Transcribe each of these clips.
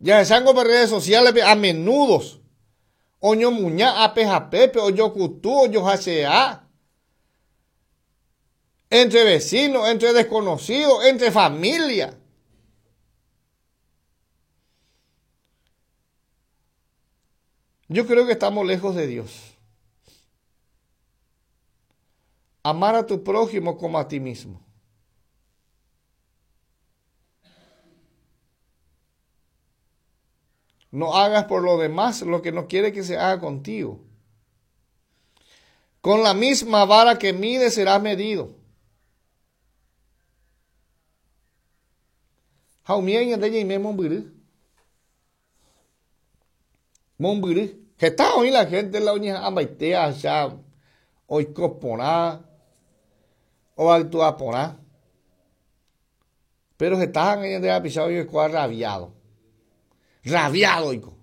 Ya se han por redes sociales a menudos. Oño muña, apejapepe, oño cutú, oño hacea. Entre vecinos, entre desconocidos, entre familia. Yo creo que estamos lejos de Dios. Amar a tu prójimo como a ti mismo. No hagas por lo demás lo que no quiere que se haga contigo. Con la misma vara que mides serás medido. Jaumien de y me monbirú. Monbirú. Que está hoy la gente la uña ambaitea ya. Hoy coponá. O actúa poná. Pero que estaban en el pisado y el cual rabiado. Rabiado, hijo.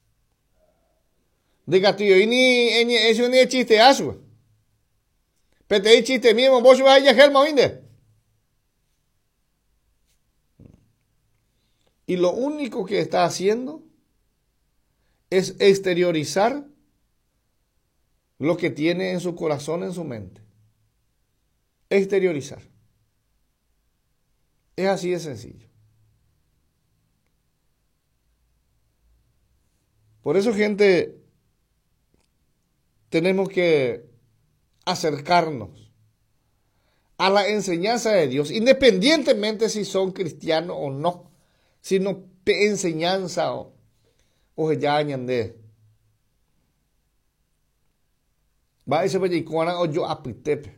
De Castillo, y ni eso ni es chiste asu. Pero te chiste mismo, vos vas a ir a Germa, ¿viste? Y lo único que está haciendo es exteriorizar lo que tiene en su corazón, en su mente. Exteriorizar. Es así de sencillo. Por eso, gente, tenemos que acercarnos a la enseñanza de Dios, independientemente si son cristianos o no, sino enseñanza o ya añande. Va a ese pellicuana o yo apitepe.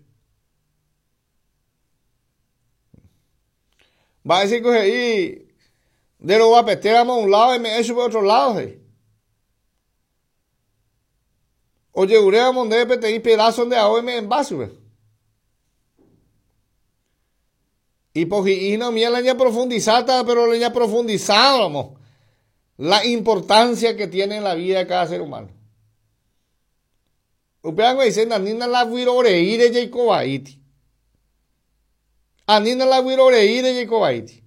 Va a decir que ahí de lo va a peteamos a un lado y me echo por otro lado. Oye, ureamos de PTI pedazos de AOM en vaso. Y por y no mía leña profundizada, pero leña profundizábamos la importancia que tiene en la vida de cada ser humano. Upean dicen anina la viroreire de Jacobaiti. Anina la viroreire de Jacobaiti.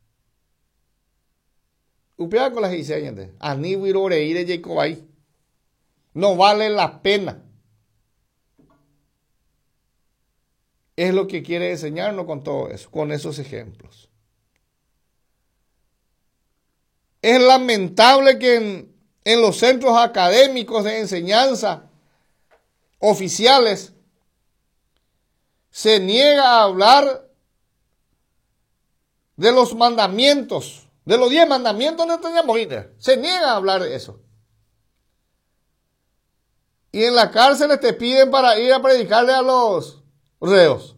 Upean con las diseñas. Ani viroreire de Jacobaiti. No vale la pena. Es lo que quiere enseñarnos con todo eso, con esos ejemplos. Es lamentable que en los centros académicos de enseñanza oficiales se niega a hablar de los mandamientos, de los 10 mandamientos de Moisés. Se niega a hablar de eso. Y en la cárcel te piden para ir a predicarle a los reos.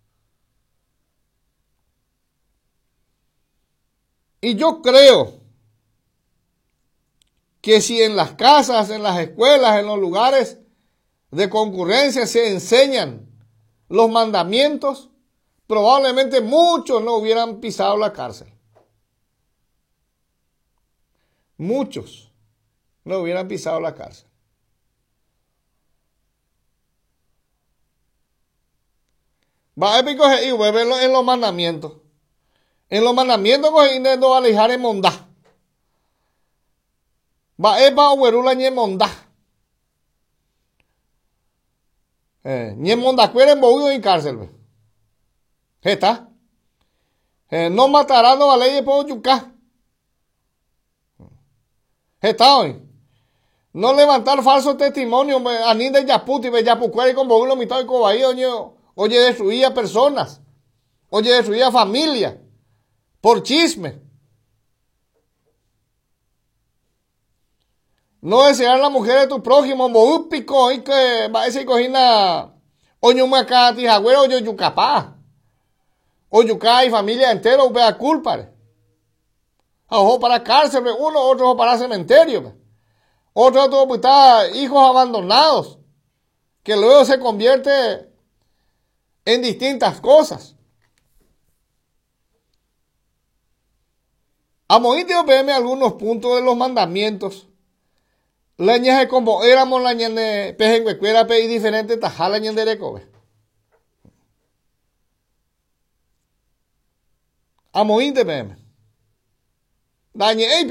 Y yo creo que si en las casas, en las escuelas, en los lugares de concurrencia se enseñan los mandamientos, probablemente muchos no hubieran pisado la cárcel. Muchos no hubieran pisado la cárcel. Va a épico y verlo en los mandamientos. En los mandamientos no va a alejar en mondá. Va a epa o verula ni en mondá. Ni en mondá cueren bohudo en cárcel. ¿Está? No matará no vale de por yucá. ¿Está hoy? No levantar falsos testimonios. Aní de Yaputi, Yapucuere con bohudo mitad de cobaí, oye, destruir a personas. Oye, destruir a familia. Por chisme. No desear la mujer de tu prójimo, moúpico, y que va a decir cojina, oño macati, jagüero, oño yucapá. O yucá y familia entera, vea culpa. Ojo para cárcel, uno, otro para cementerio. Otro está hijos abandonados, que luego se convierte en distintas cosas. A Moíteo PM algunos puntos de los mandamientos. La ñeje como éramos la ñene pejenguecuera y diferente tajala ñende recobe. A Moíteo PM. La ñe